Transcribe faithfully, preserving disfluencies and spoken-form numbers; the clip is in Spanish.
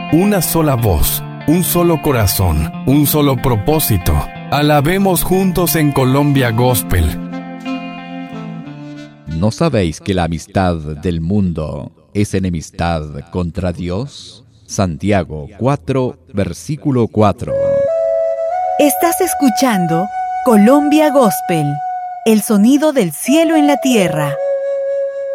una sola voz, un solo corazón, un solo propósito. Alabemos juntos en Colombia Gospel. ¿No sabéis que la amistad del mundo es enemistad contra Dios? Santiago cuatro, versículo cuatro. Estás escuchando Colombia Gospel, el sonido del cielo en la tierra.